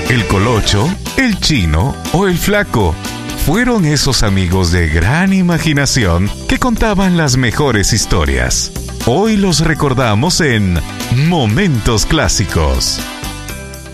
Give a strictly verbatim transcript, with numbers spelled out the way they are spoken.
¿El Colocho, el Chino o el Flaco? Fueron esos amigos de gran imaginación que contaban las mejores historias. Hoy los recordamos en Momentos Clásicos.